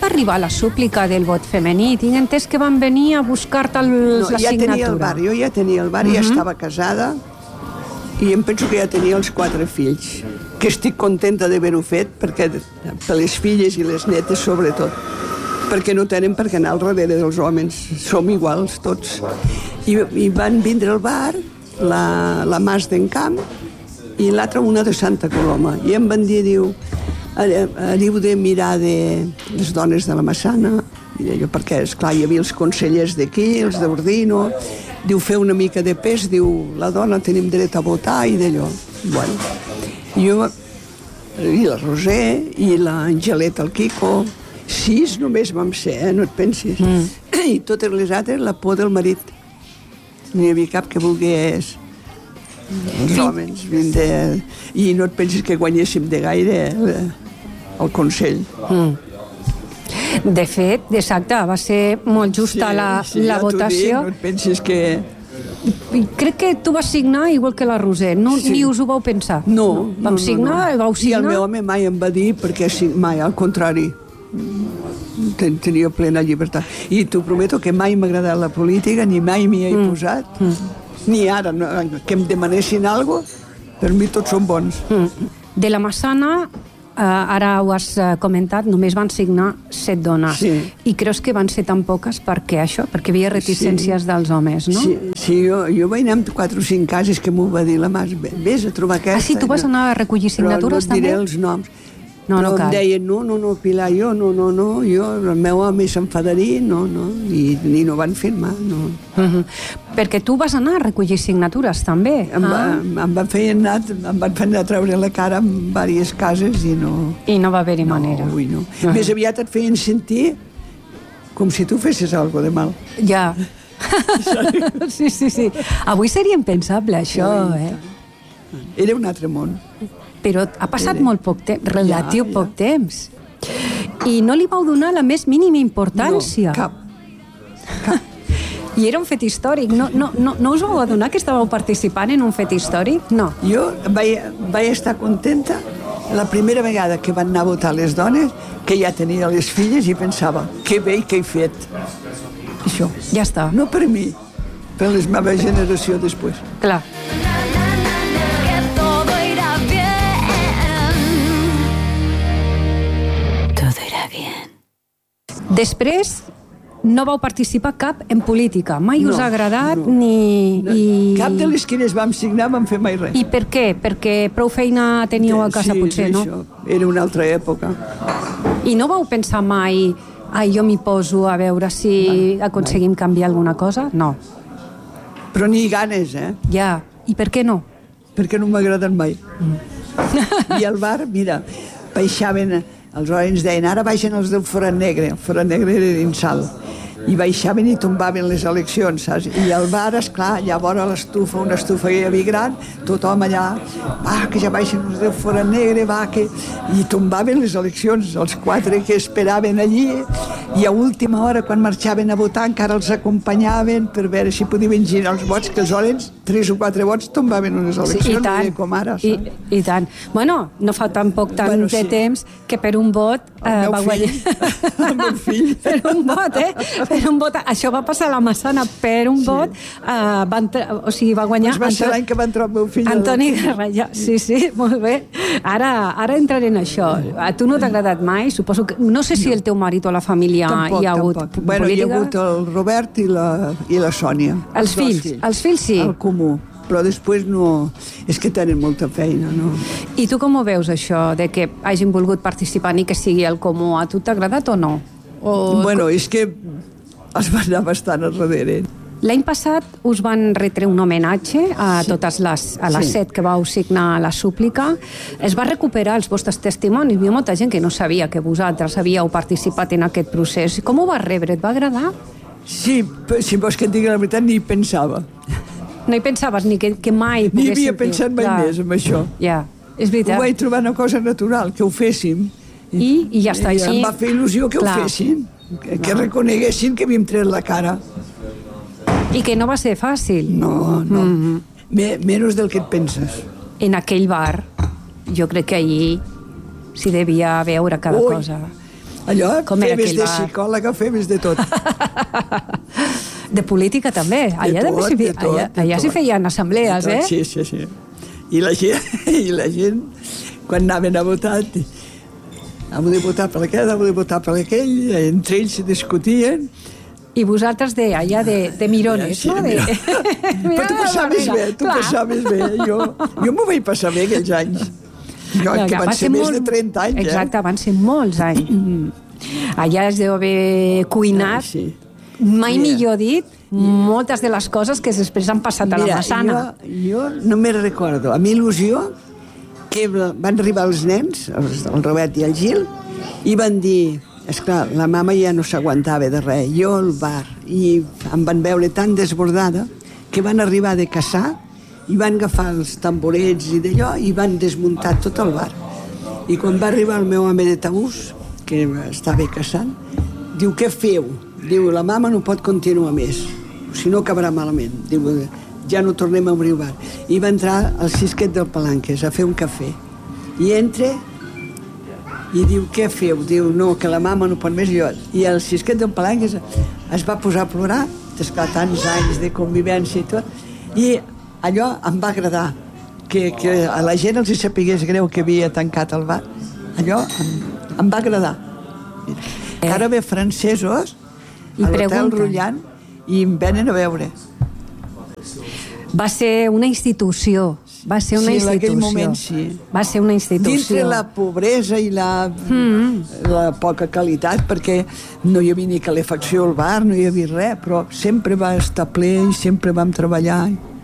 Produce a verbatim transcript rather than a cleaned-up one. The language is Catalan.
va arribar la súplica del vot femení? Tinc entès que van venir a buscar-te la signatura. No, ja tenia el bar, jo ja tenia el bar, uh-huh. ja estava casada, i em penso que ja tenia els quatre fills, que estic contenta d'haver-ho fet, perquè per les filles i les netes sobretot, perquè no tenen per què anar al darrere dels homes, som iguals tots. I, i van vindre al bar, la, la Mas d'Encamp, i l'altra una de Santa Coloma, i em van dir, diu, diu de mirar de les dones de la Massana, i allò, perquè, esclar, hi havia els consellers d'aquí, els d'Ordino, diu, fer una mica de pes, diu, la dona tenim dret a votar, i d'allò. Bueno, jo, i la Roser, i l'Angeleta, el Quico, sis només vam ser, eh? No et pensis. Mm. I totes les altres, la por del marit. No hi havia cap que volgués els homes vindre, i no et pensis que guanyéssim de gaire eh, el Consell. Mm. De fet, exacte, va ser molt justa sí, la, sí, la ja votació. Dic, no et pensis que... I crec que tu vas signar igual que la Roser, no, sí. Ni us ho vau pensar. No, no. Vam no, signar, no, no. Vau signar... I el meu home mai em va dir, perquè mai, al contrari, tenia plena llibertat. I t'ho prometo que mai m'ha agradat la política, ni mai m'hi he mm. posat, mm. ni ara, no, que em demanessin alguna cosa, per mi tots són bons. Mm. De la Massana, eh, ara ho has comentat, només van signar set dones. Sí. I creus que van ser tan poques per què això? Perquè hi havia reticències sí. dels homes, no? Sí, sí jo, jo vaig anar amb quatre o cinc cases que m'ho va dir la Mas, vés a trobar aquesta. Ah, sí, tu vas anar a recollir signatures també? Però no et diré els noms. No, però no cal. Em deien, no, no, no, Pilar, jo, no, no, no, jo, el meu home s'enfadaria, no, no, i, i no van firmar, no. Uh-huh. Perquè tu vas anar a recollir signatures, també. Em, va, ah. em van fer anar, em van fer anar a treure la cara en diverses cases i no... I no va haver-hi no, manera. Ui, no. Uh-huh. Més aviat et feien sentir com si tu fessis alguna de mal. Ja. sí, sí, sí. Avui seria impensable, això, Ui, eh? Era un altre món. Però ha passat Era. molt poc temps, relatiu ja, ja. poc temps. I no li vau donar la més mínima importància. No, cap. cap. I era un fet històric. No, no, no, no us vau adonar que estàveu participant en un fet històric? No. Jo vaig, vaig estar contenta la primera vegada que van anar a votar les dones, que ja tenia les filles, i pensava, que bé i que he fet. Això. Ja està. No per mi, per la meva generació després. Clar. Després no vau participar cap en política. Mai no, us ha agradat no, ni... No, i... Cap de les que vam signar vam fer mai res. I per què? Perquè prou feina teníeu a casa, sí, potser, no? Això. Era una altra època. I no vau pensar mai, ai, jo m'hi poso a veure si mai, aconseguim mai. canviar alguna cosa? No. Però ni ganes, eh? Ja. I per què no? Perquè no m'agraden mai. Mm. I al bar, mira, baixaven... Els ens deien, ara baixen els del Forat Negre. El Forat Negre era d'Insal. I baixaven i tombaven les eleccions, saps? I al bar, esclar, allà vora l'estufa, una estufa que hi havia gran, tothom allà, va, que ja baixen els del Forat Negre, va, que... I tombaven les eleccions, els quatre que esperaven allí, i a última hora, quan marxaven a votar, encara els acompanyaven per veure si podien girar els vots, que els hores, tres o quatre vots, tombaven unes eleccions, sí, i tant, com ara, saps? I, i tant. Bueno, no fa tampoc tant bueno, sí. de temps que per un vot eh, va guanyar... El meu fill. Per un vot, eh? Per un vot. Això va passar a la Massana, per un sí. vot eh, va entrar, o sigui, va guanyar... Pues va ser l'any que va entrar el meu fill. Antoni Garrallà, sí, sí, molt bé. Ara, ara entraré en això. A tu no t'ha agradat mai? Suposo que... No sé si no. el teu marit o la família tampoc, hi ha hagut tampoc. Bueno, hi ha hagut el Robert i la, i la Sònia. Els, els fills, fills, els fills sí. El comú. Però després no... És que tenen molta feina, no? I tu com ho veus, això, de que hagin volgut participar ni que sigui el comú? A tu t'ha agradat o no? O... Bueno, és que es va anar bastant a darrere. L'any passat us van retre un homenatge a sí. totes les, a les sí. set que vau signar la súplica. Es va recuperar els vostres testimonis. Hi ha molta gent que no sabia que vosaltres havíeu participat en aquest procés. Com ho vas rebre? Et va agradar? Sí, si vols que et digui la veritat, ni hi pensava. No hi pensaves ni que, que mai poguéssim... Ni havia pensat mai Clar. més en això. Ja, és veritat. Ho vaig trobar una cosa natural, que ho féssim. I, i ja està. I em va fer il·lusió que Clar. ho fessin. Que, que reconeguessin que havíem tret la cara. I que no va ser fàcil. No, no. Mm-hmm. Me, menys del que et penses. En aquell bar, jo crec que allí s'hi devia veure cada Ui. cosa. Allò, Com fer era més aquell de bar? psicòloga, fer més de tot. De política també. Allà de també tot, s'hi de feia- tot, allà, de allà s'hi tot. feien assemblees, De eh? tot, Sí, sí, sí. I la gent, i la gent quan anaven a votar, heu de votar per aquest, heu de votar per aquell, entre ells se discutien. I vosaltres de, allà de, de mirones, Sí, no? De... mira. Però tu passaves bé, tu Clar. passaves bé. Jo, jo m'ho vaig passar bé aquells anys. Jo, No, que va van ser més de trenta anys, Exacte, eh? van ser molts anys. Allà es deu haver cuinat, Sí. mai Mira. millor dit, moltes de les coses que després han passat a la Mira, Massana. jo, jo només recordo, a mi il·lusió, que van arribar els nens, els, el Robert i el Gil, i van dir, esclar, la mama ja no s'aguantava de res, jo al bar, i em van veure tan desbordada que van arribar de caçar i van agafar els tamborets i d'allò i van desmuntar tot el bar. I quan va arribar el meu home de Taús, que estava caçant, diu, què feu? Diu, la mama no pot continuar més, si no acabarà malament. Diu, ja no tornem a obrir el bar. I va entrar al Cisquet del Palanques a fer un cafè. I entra i diu, què feu? Diu, no, que la mama no pot més. I, jo, i el Cisquet del Palanques es va posar a plorar, esclar, tants anys de convivència i tot, i allò em va agradar, que, que a la gent els hi sapigués greu que havia tancat el bar. Allò em, em va agradar. Eh. Ara ve francesos I a l'Hotel pregunten. Rullant i em venen a veure. Va ser una institució. Va ser una Sí, en aquell institució. moment sí. Va ser una institució. Dintre la pobresa i la, mm. la poca qualitat, perquè no hi havia ni calefacció al bar, no hi havia res, però sempre va estar ple i sempre vam treballar.